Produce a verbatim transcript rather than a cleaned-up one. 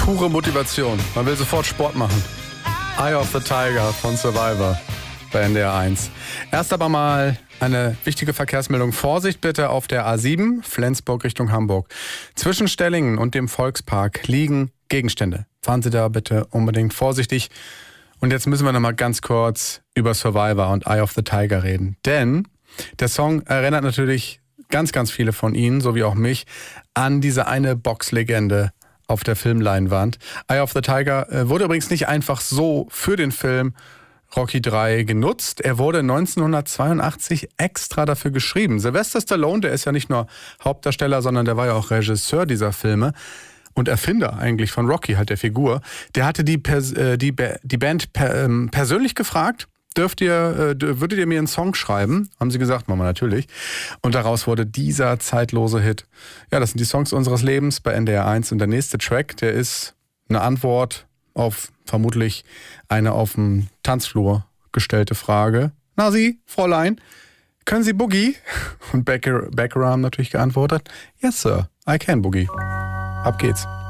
Pure Motivation. Man will sofort Sport machen. Eye of the Tiger von Survivor bei N D R eins. Erst aber mal eine wichtige Verkehrsmeldung. Vorsicht bitte auf der A sieben, Flensburg Richtung Hamburg. Zwischen Stellingen und dem Volkspark liegen Gegenstände. Fahren Sie da bitte unbedingt vorsichtig. Und jetzt müssen wir noch mal ganz kurz über Survivor und Eye of the Tiger reden. Denn der Song erinnert natürlich ganz, ganz viele von Ihnen, so wie auch mich, an diese eine Boxlegende auf der Filmleinwand. Eye of the Tiger äh, wurde übrigens nicht einfach so für den Film Rocky drei genutzt. Er wurde neunzehnhundertzweiundachtzig extra dafür geschrieben. Sylvester Stallone, der ist ja nicht nur Hauptdarsteller, sondern der war ja auch Regisseur dieser Filme und Erfinder eigentlich von Rocky, halt der Figur. Der hatte die, Pers- äh, die, Ba- die Band per- ähm, persönlich gefragt, dürft ihr, äh, würdet ihr mir einen Song schreiben? Haben sie gesagt, machen wir natürlich. Und daraus wurde dieser zeitlose Hit. Ja, das sind die Songs unseres Lebens bei N D R eins. Und der nächste Track, der ist eine Antwort auf vermutlich eine auf dem Tanzflur gestellte Frage. Na Sie, Fräulein, können Sie Boogie? Und Becker, Becker haben natürlich geantwortet, yes sir, I can Boogie. Ab geht's.